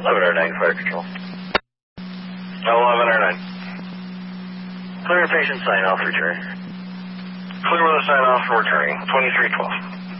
1109 Fire Control. 1109. Clear patient sign off return. Clear with a sign off for returning. 2312.